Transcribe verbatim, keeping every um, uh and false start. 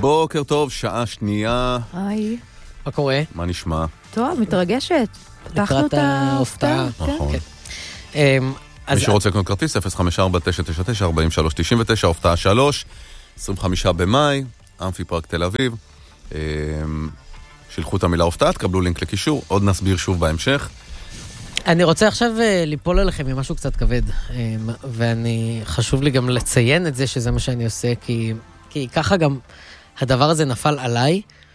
בוקר טוב, שעה שנייה. היי. מה קורה? מה נשמע? טוב, מתרגשת. פתחנו את ההופעה. נכון. אמ, מי שרוצה לקנות כרטיס, אפס חמש ארבע תשע תשע תשע ארבעים ושלוש תשעים ותשע, הופעה שלוש, עשרים וחמישה במאי, אמפי פארק תל אביב. אמ, שלחו את המילה הופעה, תקבלו לינק לקישור, עוד נסביר שוב בהמשך. אני רוצה עכשיו ליפול עליכם עם משהו קצת כבד, ואני חשוב לי גם לציין את זה שזה מה שאני עושה, כי, כי ככה גם הדבר הזה נפל עליי,